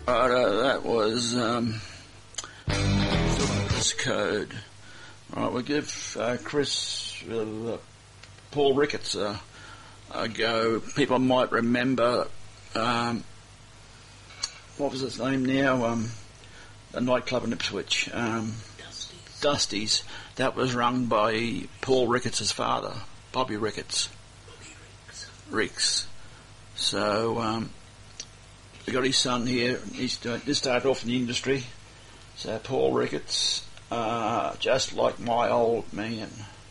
That was Chris Code. Right, we'll give Paul Ricketts a go. People might remember, what was his name now? A nightclub in Ipswich. Dusty's. That was run by Paul Ricketts' father, Bobby Ricketts. Ricks. So, we got his son here. He's just started off in the industry. So Paul Ricketts, just like my old man.